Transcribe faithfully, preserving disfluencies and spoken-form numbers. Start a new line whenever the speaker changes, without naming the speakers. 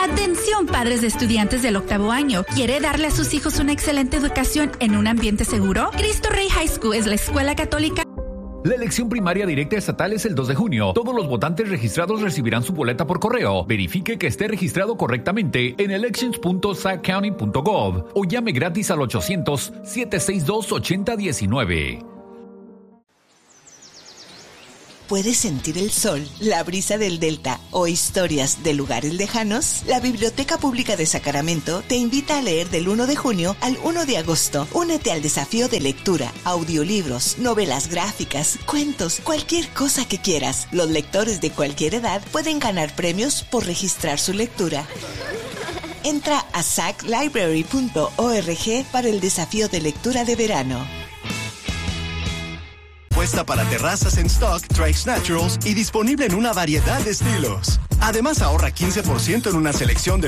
Atención, padres de estudiantes del octavo año. ¿Quiere darle a sus hijos una excelente educación en un ambiente seguro? Cristo Rey High School es la escuela católica.
La elección primaria directa estatal es el dos de junio. Todos los votantes registrados recibirán su boleta por correo. Verifique que esté registrado correctamente en elections punto sac county punto gov o llame gratis al ochocientos, siete seis dos, ocho cero uno nueve.
¿Puedes sentir el sol, la brisa del Delta o historias de lugares lejanos? La Biblioteca Pública de Sacramento te invita a leer del uno de junio al uno de agosto. Únete al desafío de lectura, audiolibros, novelas gráficas, cuentos, cualquier cosa que quieras. Los lectores de cualquier edad pueden ganar premios por registrar su lectura. Entra a sac library punto org para el desafío de lectura de verano.
Puesta para terrazas en stock, Trax Naturals y disponible en una variedad de estilos. Además, ahorra quince por ciento en una selección de